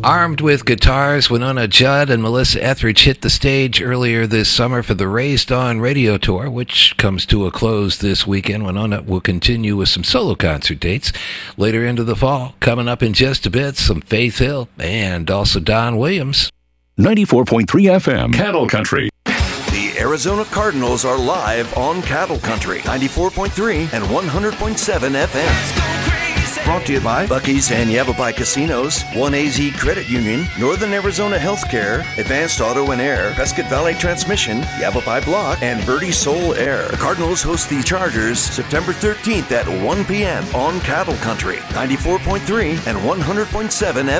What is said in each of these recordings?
Armed with guitars, Winona Judd and Melissa Etheridge hit the stage earlier this summer for the Raised On Radio Tour, which comes to a close this weekend. Winona will continue with some solo concert dates later into the fall. Coming up in just a bit, some Faith Hill and also Don Williams. 94.3 FM, Cattle Country. The Arizona Cardinals are live on Cattle Country, 94.3 and 100.7 FM. Brought to you by Buc-ee's and Yavapai Casinos, 1AZ Credit Union, Northern Arizona Healthcare, Advanced Auto and Air, Prescott Valley Transmission, Yavapai Block, and Verde Soul Air. The Cardinals host the Chargers September 13th at 1 p.m. on Cattle Country, 94.3 and 100.7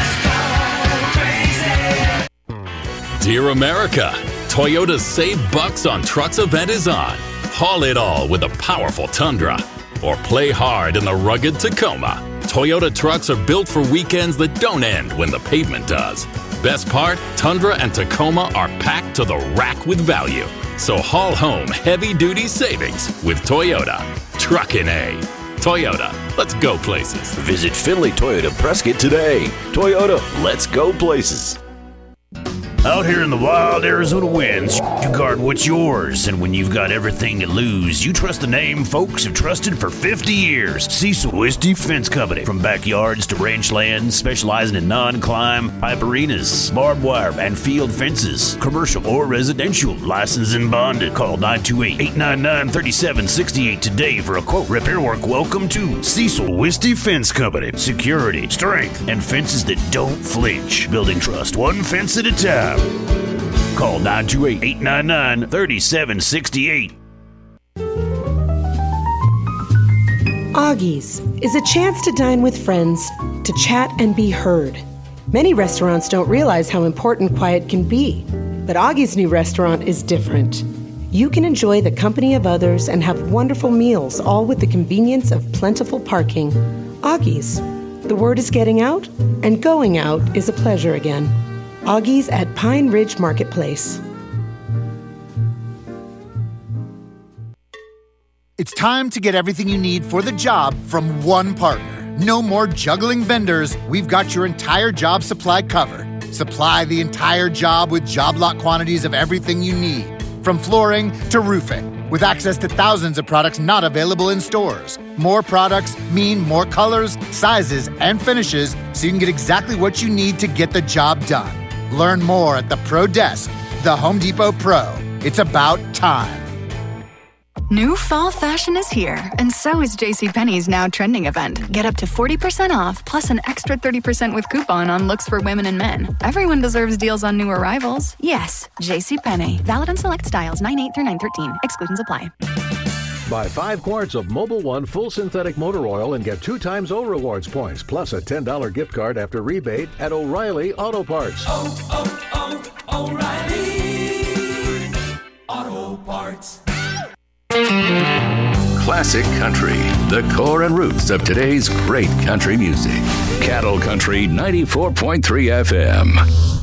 FM. Dear America, Toyota's Save Bucks on Trucks event is on. Haul it all with a powerful Tundra. Or play hard in the rugged Tacoma. Toyota trucks are built for weekends that don't end when the pavement does. Best part, Tundra and Tacoma are packed to the rack with value. So haul home heavy-duty savings with Toyota. Truckin' A. Toyota, let's go places. Visit Finley Toyota Prescott today. Toyota, let's go places. Out here in the wild Arizona winds, you guard what's yours, and when you've got everything to lose, you trust the name folks have trusted for 50 years. Cecil Wisty Fence Company. From backyards to ranch lands, specializing in non-climb, pipe arenas, barbed wire, and field fences. Commercial or residential, licensed and bonded. Call 928-899-3768 today for a quote. Repair work. Welcome to Cecil Wisty Fence Company. Security, strength, and fences that don't flinch. Building trust one fence at a time. Call 928-899-3768. Augie's is a chance to dine with friends, to chat and be heard. Many restaurants don't realize how important quiet can be, but Augie's new restaurant is different. You can enjoy the company of others and have wonderful meals, all with the convenience of plentiful parking. Augie's. The word is getting out, and going out is a pleasure again. Augie's at Pine Ridge Marketplace. It's time to get everything you need for the job from one partner. No more juggling vendors. We've got your entire job supply covered. Supply the entire job with job lot quantities of everything you need, from flooring to roofing, with access to thousands of products not available in stores. More products mean more colors, sizes, and finishes, so you can get exactly what you need to get the job done. Learn more at the Pro Desk, the Home Depot Pro. It's about time. New fall fashion is here, and so is JCPenney's Now Trending event. Get up to 40% off, plus an extra 30% with coupon on looks for women and men. Everyone deserves deals on new arrivals. Yes, JCPenney. Valid on select styles 9/8 through 9/13. Exclusions apply. Buy 5 quarts of Mobil 1 full synthetic motor oil and get 2 times O Rewards points, plus a $10 gift card after rebate at O'Reilly Auto Parts. O'Reilly Auto Parts. Classic Country, the core and roots of today's great country music. Cattle Country 94.3 FM.